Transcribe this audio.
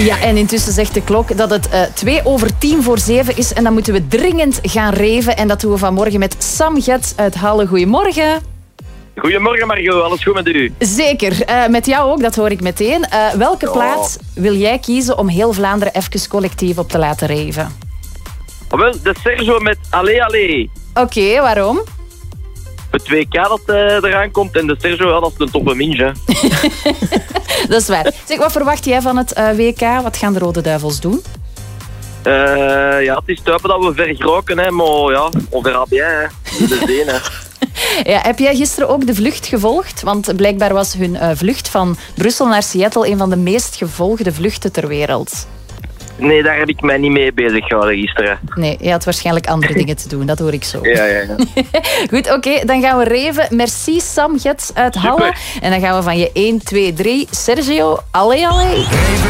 Ja, en intussen zegt de klok dat het 7:02 is en dan moeten we dringend gaan reven. En dat doen we vanmorgen met Sam Gets uit Halle. Goedemorgen. Goedemorgen Margot, alles goed met u? Zeker, met jou ook, dat hoor ik meteen. Welke plaats wil jij kiezen om heel Vlaanderen even collectief op te laten reven? Wel, de Sergio met Allee Allee. Oké, waarom? Het WK dat eraan komt en de Sergio, dat is een toppe minch, hè. Dat is waar. Zeg, wat verwacht jij van het WK? Wat gaan de Rode Duivels doen? Ja, het is tuipen dat we ver geraken, hè, maar ja, on verra bien, hè. Dat is één, hè. Ja, heb jij gisteren ook de vlucht gevolgd? Want blijkbaar was hun vlucht van Brussel naar Seattle een van de meest gevolgde vluchten ter wereld. Nee, daar heb ik mij niet mee bezig gehouden gisteren. Nee, je had waarschijnlijk andere dingen te doen, dat hoor ik zo. Ja. Goed, oké, dan gaan we reven. Merci Sam Gets uit Halle. Super. En dan gaan we van je 1, 2, 3. Sergio, allee, allee.